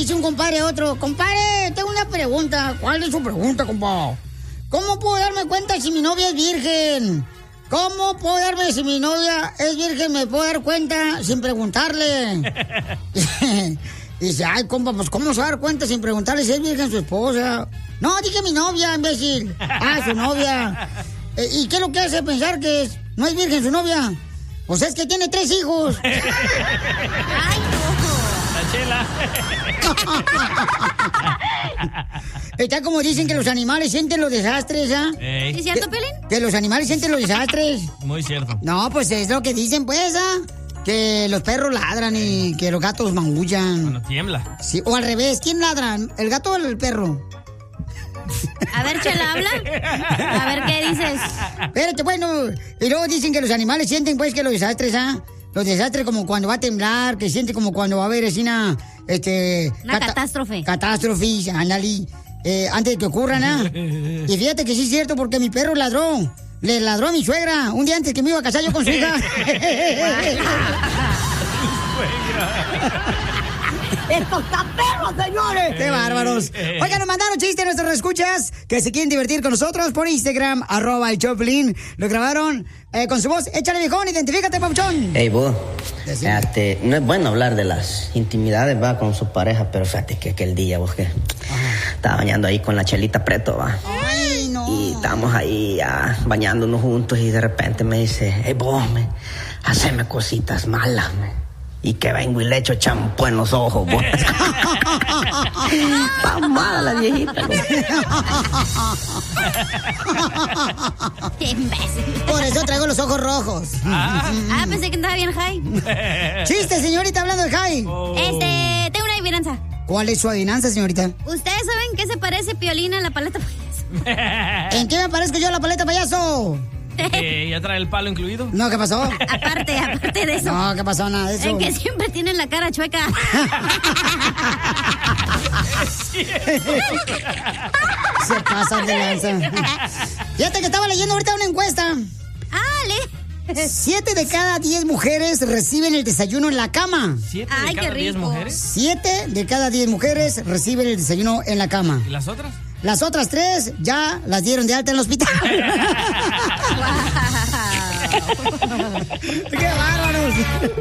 dice un compadre a otro, compadre, tengo una pregunta. ¿Cuál es su pregunta, compadre? ¿Cómo puedo darme cuenta si mi novia es virgen? ¿Cómo puedo darme si mi novia es virgen? ¿Me puedo dar cuenta sin preguntarle? Dice, ay, compa, pues ¿cómo se va a dar cuenta sin preguntarle si es virgen su esposa? No, dije mi novia, imbécil. Ah, su novia. ¿Y qué es lo que hace pensar que no es virgen su novia? Pues es que tiene 3 hijos. ¡Ay, no! La Chela. Está como dicen que los animales sienten los desastres, ¿ah? ¿Es cierto, Pelín? Que los animales sienten los desastres. Muy cierto. No, pues es lo que dicen, pues, ¿ah? Que los perros ladran y que los gatos maullan. Cuando tiembla. Sí, o al revés, ¿quién ladra? ¿El gato o el perro? A ver, Chela, habla. A ver, ¿qué dices? Espérate, bueno, y luego dicen que los animales sienten, pues, que los desastres, ¿ah? Los desastres como cuando va a temblar, que sienten como cuando va a haber así una catástrofe. Catástrofes, ándale, antes de que ocurran, ¿ah? Y fíjate que sí es cierto, porque mi perro ladró. Le ladró a mi suegra un día antes que me iba a casar yo con su hija. ¡Estos está perros, señores! ¡Qué bárbaros! Oigan, nos mandaron chistes nuestros escuchas que se quieren divertir con nosotros por Instagram, @el Choplin. Lo grabaron con su voz. Échale, viejón, identifícate, papuchón. Hey, vos, no es bueno hablar de las intimidades, va, con su pareja, pero fíjate que aquel día, vos, que estaba bañando ahí con la Chelita Preto, va. Ay, no. Y estábamos ahí bañándonos juntos y de repente me dice, hey, vos, haceme cositas malas, y que vengo y le echo champú en los ojos, vos. Pamada la viejita, ¿no? Qué imbécil. Por eso traigo los ojos rojos. Pensé que andaba bien high. Chiste, señorita, hablando de high. Tengo una adivinanza. ¿Cuál es su adivinanza, señorita? ¿Ustedes saben qué se parece Piolín a la paleta payaso? ¿En qué me parezco yo a la paleta payaso? ¿Ya trae el palo incluido? No, ¿qué pasó? Aparte de eso. No, ¿qué pasó? Nada de eso. En que siempre tienen la cara chueca. Se pasan de lanza. Fíjate que estaba leyendo ahorita una encuesta. 7 de cada 10 mujeres reciben el desayuno en la cama. ¿7 de cada 10 mujeres? 7 de cada 10 mujeres reciben el desayuno en la cama. ¿Y las otras? Las otras 3 ya las dieron de alta en el hospital. ¡Qué bárbaros!